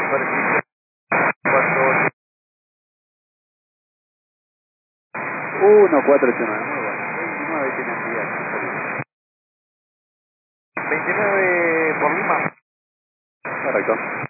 superficie 1489, muy bueno. 29 tiene actividad. 29 por Lima. Correcto.